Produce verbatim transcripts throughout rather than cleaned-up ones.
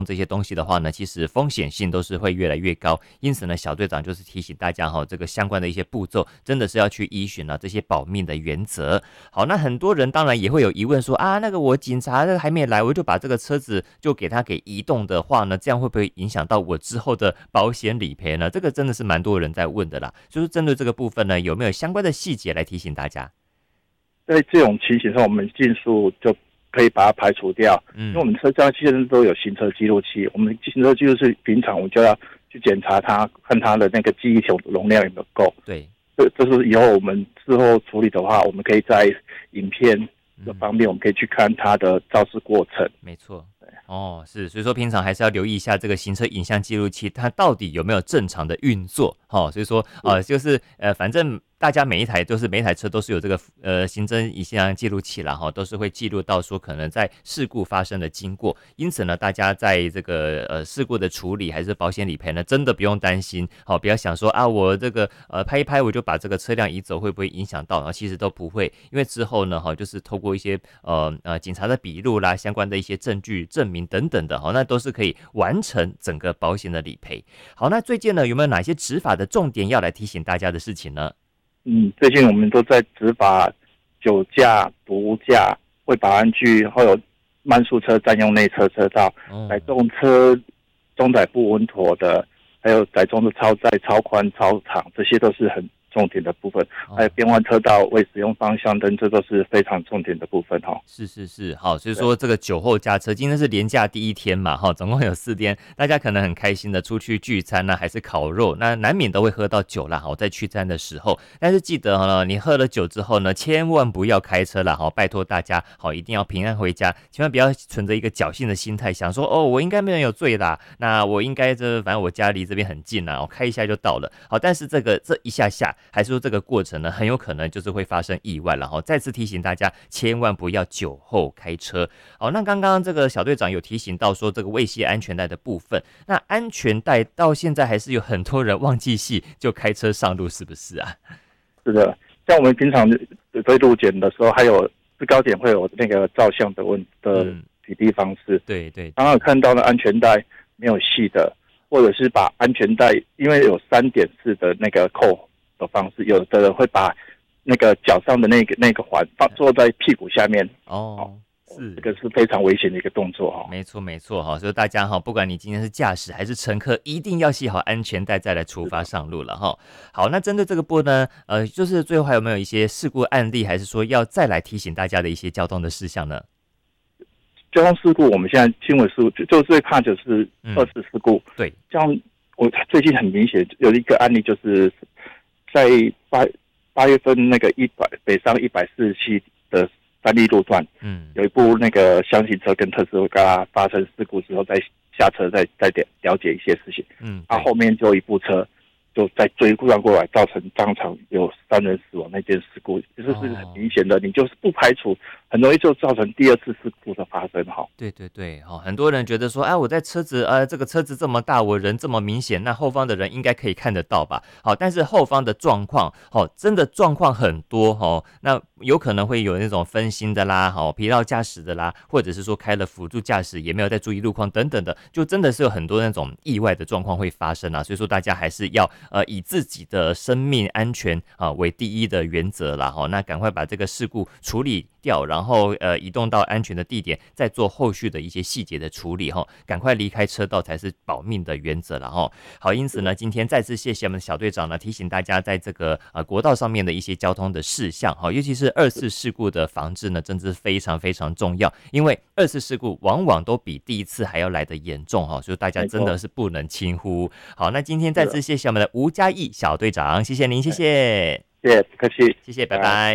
这些东西的话呢，其实风险性都是会越来越高。因此呢，小队长就是提醒大家哈，这个相关的一些步骤，真的是要去依循了这些保命的原则。好，那很多人当然也会有疑问说啊，那个我警察这个还没来，我就把这个车子就给他给移动的话呢，这样会不会影响到我之后的保险理赔呢？这个真的是蛮多人在问的啦。就是针对这个部分呢，有没有相关的细节来提醒大家？ 在这种情形上，我们尽速就可以把它排除掉。嗯，因为我们车上现在都有行车记录器，我们行车记录器平常我们就要去检查它，看它的那个记忆体容量有没有够。 对， 这这是以后我们之后处理的话，我们可以在影片的方面，我们可以去看它的肇事过程。 没错。哦，是，所以说平常还是要留意一下这个行车影像记录器，它到底有没有正常的运作。好、哦，所以说呃，就是呃，反正大家每一台都是每一台车都是有这个呃行车影像记录器啦，哈，都是会记录到说可能在事故发生的经过。因此呢，大家在这个呃事故的处理还是保险理赔呢，真的不用担心。好、哦，不要想说啊，我这个呃拍一拍我就把这个车辆移走，会不会影响到？啊，其实都不会，因为之后呢，哈、哦，就是透过一些呃呃警察的笔录啦，相关的一些证据证明等等的，好，那都是可以完成整个保险的理赔。好，那最近呢，有没有哪些执法的重点要来提醒大家的事情呢？ 嗯，最近我们都在执法酒驾、毒驾、违法安居，还有慢速车占用内侧车道、载重车装载不稳妥的，还有载重的超载、超宽、超长，这些都是很重点的部分。还有变换车道、未使用方向灯，这都是非常重点的部分哈。 是是是，好，所以说这个酒后驾车，今天是连假第一天嘛，哈，总共有四天，大家可能很开心的出去聚餐呢、啊，还是烤肉，那难免都会喝到酒啦，好，在聚餐的时候，但是记得呢，你喝了酒之后呢，千万不要开车啦，好，拜托大家，好，一定要平安回家，千万不要存着一个侥幸的心态，想说哦，我应该没有醉啦，那我应该这反正我家离这边很近啦，我开一下就到了，好，但是这个这一下下，还是说这个过程呢，很有可能就是会发生意外了，好，再次提醒大家，千万不要酒后开车。好，那刚刚这个小队长有提醒到说这个未系安全带的部分，那安全带到现在还是有很多人忘记系就开车上路，是不是啊？ 是的，像我们平常对路检的时候，还有制高点会有那个照相的问的比例方式。嗯、 对对， 刚刚看到了安全带没有系的，或者是把安全带，因为有三点式的那个扣的方式，有的人会把那个脚上的那个那个环放坐在屁股下面。 哦。是， 这个是非常危险的一个动作哈。 没错没错哈，所以大家哈，不管你今天是驾驶还是乘客，一定要系好安全带再来出发上路了哈。好，那针对这个部呢，呃，就是最后还有没有一些事故案例，还是说要再来提醒大家的一些交通的事项呢？ 交通事故，我们现在新闻事故就就最怕就是二次事故。嗯、对，像我最近很明显有一个案例，就是在八八月份那个一百北上一百四十七的三立路段，嗯，有一部那个厢型车跟特斯拉发生事故之后，再下车再再了解一些事情，嗯，啊，后面就有一部车就在追上过来，造成当场有三人死亡那件事故，就是很明显的，你就是不排除很容易就造成第二次事故的发生哈。 对对对，哈，很多人觉得说，哎，我在车子，呃，这个车子这么大，我人这么明显，那后方的人应该可以看得到吧？好，但是后方的状况，好，真的状况很多哈，那有可能会有那种分心的啦，好，疲劳驾驶的啦，或者是说开了辅助驾驶也没有在注意路况等等的，就真的是有很多那种意外的状况会发生啊，所以说大家还是要呃以自己的生命安全啊为第一的原则啦，哈，那赶快把这个事故处理掉，然后呃移动到安全的地点，再做后续的一些细节的处理哈，赶快离开车道才是保命的原则了哈。好，因此呢，今天再次谢谢我们的小队长呢，提醒大家在这个呃国道上面的一些交通的事项哈，尤其是二次事故的防治呢，真的是非常非常重要，因为二次事故往往都比第一次还要来得严重哈，所以大家真的是不能轻忽。好，那今天再次谢谢我们的吴嘉义小队长，谢谢您，谢谢， 谢谢，不客气， 谢谢，拜拜。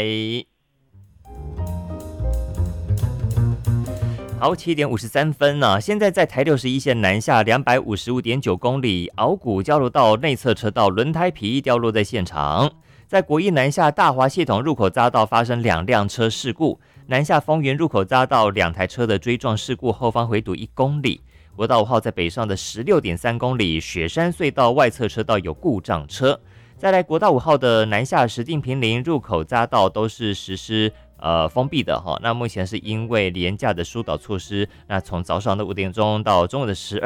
好，七点五十三分呢、啊，现在在台六十一线南下两百五十五点九公里，鳌谷交流道内侧车道轮胎皮掉落在现场。在国一南下大华系统入口匝道发生两辆车事故，南下丰原入口匝道两台车的追撞事故，后方回堵一公里。国道五号在北上的十六点三公里，雪山隧道外侧车道有故障车。再来国道五号的南下石碇坪林入口匝道都是实施呃封闭的哈。那目前是因为廉价的疏导措施，那从早上的五点钟到中午的十